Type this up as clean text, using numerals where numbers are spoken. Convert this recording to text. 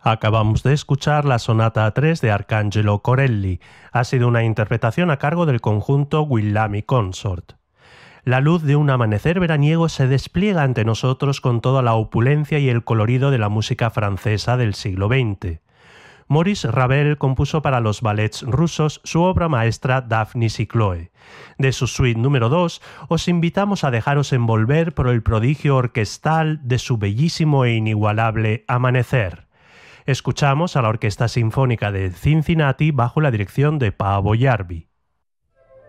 Acabamos de escuchar la Sonata 3 de Arcangelo Corelli. Ha sido una interpretación a cargo del conjunto Guillami Consort. La luz de un amanecer veraniego se despliega ante nosotros con toda la opulencia y el colorido de la música francesa del siglo XX. Maurice Ravel compuso para los ballets rusos su obra maestra Daphnis y Chloe. De su suite número 2, os invitamos a dejaros envolver por el prodigio orquestal de su bellísimo e inigualable Amanecer. Escuchamos a la Orquesta Sinfónica de Cincinnati bajo la dirección de Paavo Järvi.